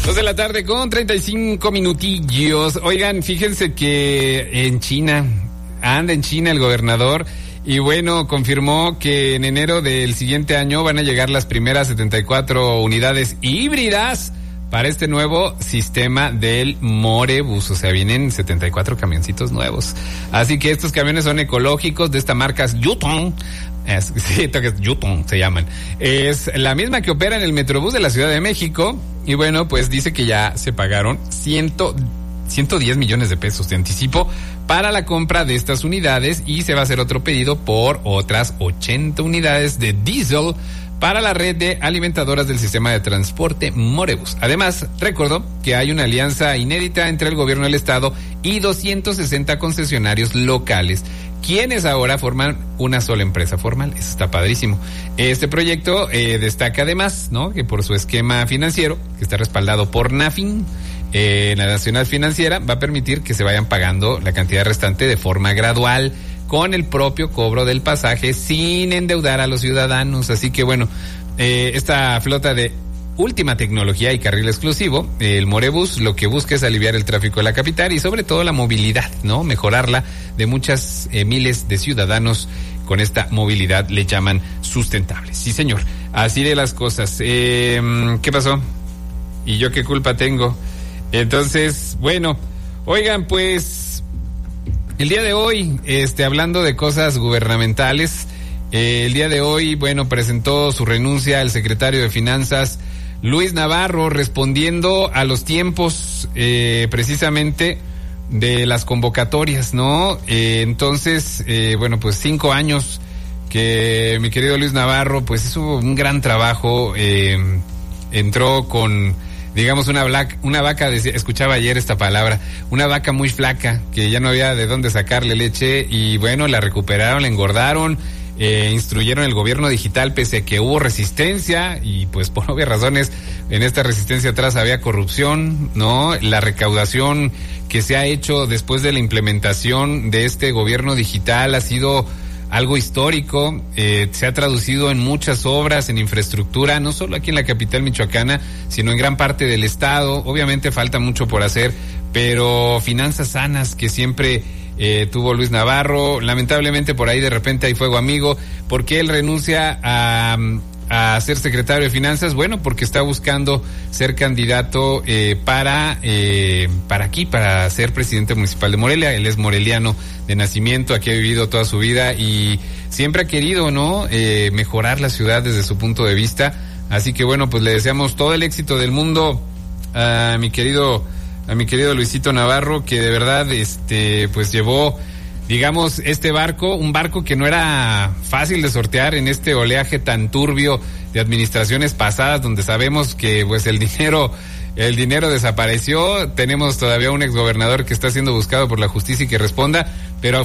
2:35 p.m. Oigan, fíjense que anda en China el gobernador y bueno, confirmó que en enero del siguiente año van a llegar las primeras 74 unidades híbridas para este nuevo sistema del Morebus. O sea, vienen 74 camioncitos nuevos. Así que estos camiones son ecológicos de esta marca Yutong. Yutong se llaman. Es la misma que opera en el Metrobús de la Ciudad de México. Y bueno, pues dice que ya se pagaron 110 millones de pesos de anticipo para la compra de estas unidades y se va a hacer otro pedido por otras 80 unidades de diésel para la red de alimentadoras del sistema de transporte Morebus. Además, recordó que hay una alianza inédita entre el gobierno del estado y 260 concesionarios locales, quienes ahora forman una sola empresa formal. Eso está padrísimo. Este proyecto destaca además, ¿no?, que por su esquema financiero, que está respaldado por Nafin, la Nacional Financiera, va a permitir que se vayan pagando la cantidad restante de forma gradual, con el propio cobro del pasaje, sin endeudar a los ciudadanos. Así que bueno, esta flota de última tecnología y carril exclusivo, el Morebus, lo que busca es aliviar el tráfico de la capital y sobre todo la movilidad, ¿no? Mejorarla de muchas miles de ciudadanos. Con esta movilidad le llaman sustentable. Sí, señor. Así de las cosas. ¿Qué pasó? ¿Y yo qué culpa tengo? Entonces, bueno, oigan, pues el día de hoy, hablando de cosas gubernamentales, el día de hoy, bueno, presentó su renuncia el secretario de Finanzas, Luis Navarro, respondiendo a los tiempos, precisamente, de las convocatorias, ¿no? Entonces, bueno, pues 5 años que mi querido Luis Navarro, pues hizo un gran trabajo, entró con, digamos, una vaca, escuchaba ayer esta palabra, una vaca muy flaca, que ya no había de dónde sacarle leche, y bueno, la recuperaron, la engordaron, instruyeron el gobierno digital pese a que hubo resistencia, y pues por obvias razones, en esta resistencia atrás había corrupción, ¿no? La recaudación que se ha hecho después de la implementación de este gobierno digital ha sido algo histórico, se ha traducido en muchas obras, en infraestructura, no solo aquí en la capital michoacana, sino en gran parte del estado. Obviamente falta mucho por hacer, pero finanzas sanas que siempre tuvo Luis Navarro. Lamentablemente por ahí de repente hay fuego amigo, porque él renuncia a ser secretario de Finanzas. Bueno, porque está buscando ser candidato para ser presidente municipal de Morelia. Él es moreliano de nacimiento, aquí ha vivido toda su vida y siempre ha querido, ¿no?, mejorar la ciudad desde su punto de vista. Así que bueno, pues le deseamos todo el éxito del mundo a mi querido Luisito Navarro, que de verdad pues llevó, digamos, un barco que no era fácil de sortear en este oleaje tan turbio de administraciones pasadas, donde sabemos que pues el dinero desapareció. Tenemos todavía un exgobernador que está siendo buscado por la justicia y que responda, pero